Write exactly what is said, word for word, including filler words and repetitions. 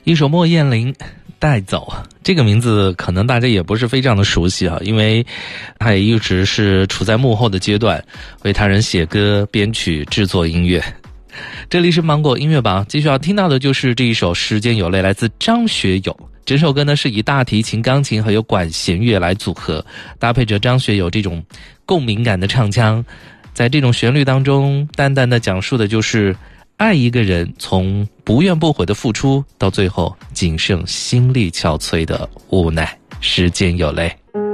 一首莫艳玲带走，这个名字可能大家也不是非常的熟悉啊，因为他也一直是处在幕后的阶段，为他人写歌、编曲、制作音乐。这里是芒果音乐榜，继续要听到的就是这一首《时间有泪》，来自张学友。整首歌呢是以大提琴、钢琴还有管弦乐来组合，搭配着张学友这种共鸣感的唱腔，在这种旋律当中，淡淡的讲述的就是爱一个人从不怨不悔的付出，到最后仅剩心力憔悴的无奈。时间有泪。